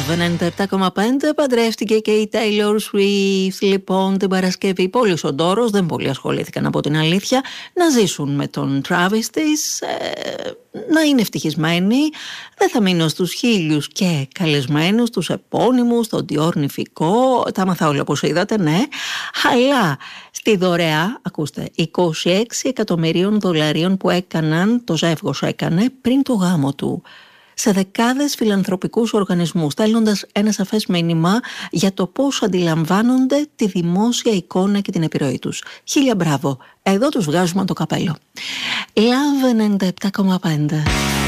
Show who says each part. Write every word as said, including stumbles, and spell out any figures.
Speaker 1: Love ενενήντα επτά κόμμα πέντε. Παντρεύτηκε και η Taylor Swift λοιπόν την Παρασκευή. Πολύ σοντόρος, δεν πολύ ασχολήθηκαν από την αλήθεια. Να ζήσουν με τον Travis της, ε, να είναι ευτυχισμένοι. Δεν θα μείνω στους χίλιους και καλεσμένους, τους επώνυμους, τον Dior νηφικό. Τα μαθα όλα όπως είδατε, ναι. Αλλά στη δωρεά, ακούστε, είκοσι έξι εκατομμυρίων δολαρίων που έκαναν, το ζεύγος έκανε πριν το γάμο του, σε δεκάδες φιλανθρωπικούς οργανισμούς, στέλνοντας ένα σαφές μήνυμα για το πώς αντιλαμβάνονται τη δημόσια εικόνα και την επιρροή τους. Χίλια μπράβο. Εδώ τους βγάζουμε το καπέλο. Love ενενήντα επτά κόμμα πέντε.